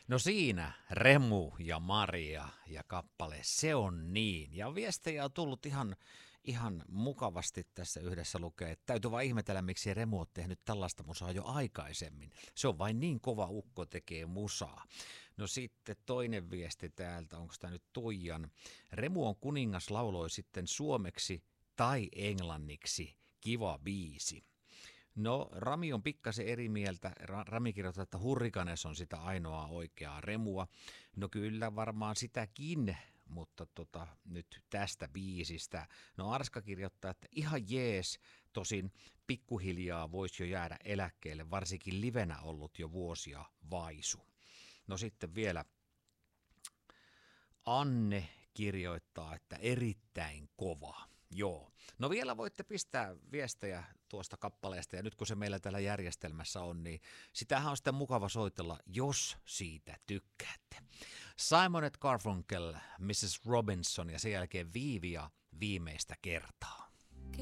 No siinä Remu ja Maria ja kappale Se on niin. Ja viestejä on tullut ihan mukavasti tässä yhdessä lukee. Täytyy vaan ihmetellä, miksi Remu on tehnyt tällaista musaa jo aikaisemmin. Se on vain niin kova ukko tekee musaa. No sitten toinen viesti täältä, onko tämä nyt Tuijan. Remu on kuningas lauloi sitten suomeksi tai englanniksi. Kiva biisi. No, Rami on pikkasen eri mieltä. Rami kirjoittaa, että Hurrikanes on sitä ainoaa oikeaa Remua. No kyllä varmaan sitäkin, mutta nyt tästä biisistä. No Arska kirjoittaa, että ihan jees, tosin pikkuhiljaa voisi jo jäädä eläkkeelle, varsinkin livenä ollut jo vuosia vaisu. No sitten vielä Anne kirjoittaa, että erittäin kova. Joo. No vielä voitte pistää viestejä tuosta kappaleesta, ja nyt kun se meillä täällä järjestelmässä on, niin sitähän on sitten mukava soitella, jos siitä tykkäätte. Simon & Garfunkel, Mrs. Robinson ja sen jälkeen Viivia viimeistä kertaa.